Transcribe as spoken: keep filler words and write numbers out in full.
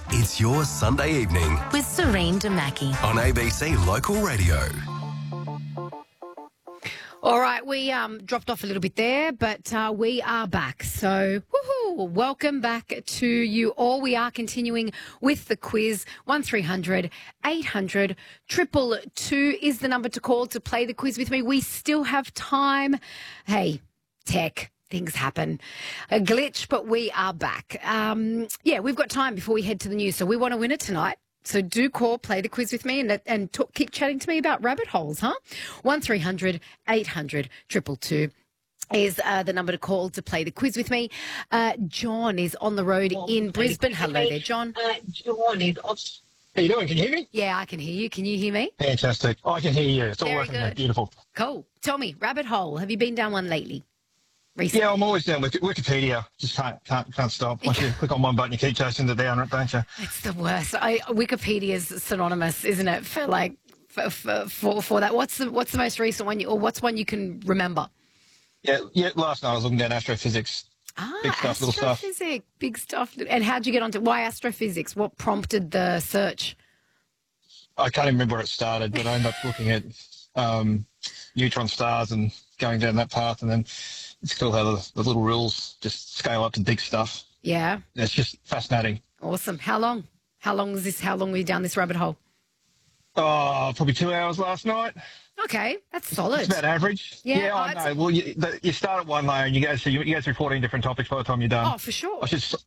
It's your Sunday evening with Serene Damaki on A B C Local Radio. All right, we um, dropped off a little bit there, but uh, we are back. So, woohoo, welcome back to you all. We are continuing with the quiz. one three hundred eight hundred two two two is the number to call to play the quiz with me. We still have time. Hey, tech. Things happen. A glitch, but we are back. Um, yeah, we've got time before we head to the news, so we want to win it tonight. So do call, play the quiz with me, and and talk, keep chatting to me about rabbit holes, huh? one three hundred eight hundred two two two is uh, the number to call to play the quiz with me. Uh, John is on the road in Brisbane. Hello there, John. Uh, John is on... How you doing? Can you hear me? Yeah, I can hear you. Can you hear me? Fantastic. Oh, I can hear you. It's all Very working. good. Mate. Beautiful. Cool. Tell me, rabbit hole. Have you been down one lately? Recently? Yeah, I'm always down with Wikipedia. Just can't can't can't stop. Once you click on one button, you keep chasing it down, don't you? It's the worst. I, Wikipedia is synonymous, isn't it, for like for, for for for that? What's the what's the most recent one, you, or what's one you can remember? Yeah, yeah. Last night I was looking down astrophysics. Ah, Big stuff, little stuff. astrophysics, big stuff. And how'd you get onto why astrophysics? What prompted the search? I can't even remember where it started, but I ended up looking at um, neutron stars and going down that path, and then it's cool how the, the little rules just scale up to big stuff. Yeah, It's just fascinating. awesome. How long? How long was this? How long were you down this rabbit hole? Oh, probably two hours last night. Okay, that's solid. It's about average. Yeah, yeah oh, I it's- know. Well, you, the, you start at one layer and you go through you go through fourteen different topics by the time you're done. Oh, for sure. I should